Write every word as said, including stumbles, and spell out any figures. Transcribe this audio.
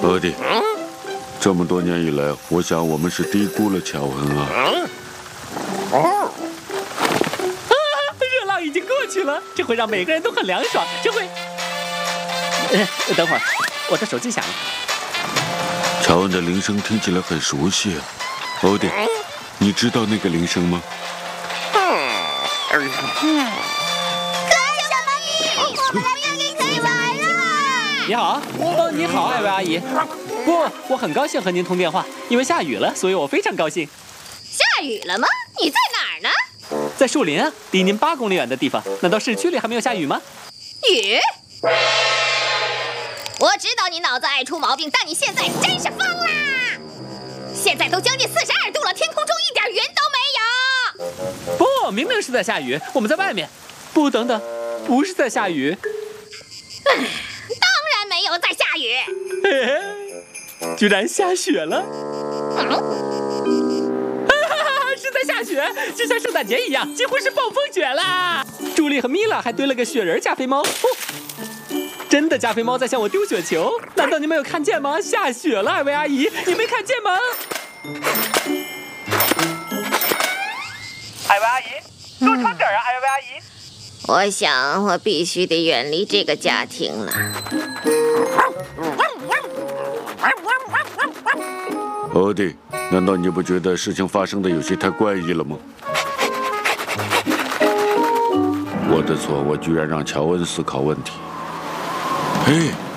俄迪，这么多年以来，我想我们是低估了乔恩啊。 啊，热浪已经过去了，这会让每个人都很凉爽。这会……呃，等会儿，我的手机响了。 乔恩的铃声听起来很熟悉啊。欧迪，你知道那个铃声吗？ 可爱小猫咪，我们来约给可以玩了。 你好，哦，你好，艾薇阿姨。不，我很高兴和您通电话，因为下雨了，所以我非常高兴。 下雨了吗？你在哪儿呢？ 在树林啊，离您八公里远的地方。难道市区里还没有下雨吗？ 雨？我知道你脑子爱出毛病，但你现在真是疯啦！现在都将近四十二度了，天空中一点云都没有。 不，明明是在下雨，我们在外面。不，等等，不是在下雨。 当然没有在下雨。 嘿嘿，居然下雪了。 嗯， 是在下雪，就像圣诞节一样，几乎是暴风雪啦！朱莉和米拉还堆了个雪人加菲猫。哦，真的加菲猫在向我丢雪球，难道你没有看见吗？下雪了，艾薇阿姨，你没看见吗？艾薇阿姨，多穿点啊，艾薇阿姨。 我想我必须得远离这个家庭了。 欧迪，难道你不觉得事情发生的有些太怪异了吗？我的错，我居然让乔恩思考问题。嘿。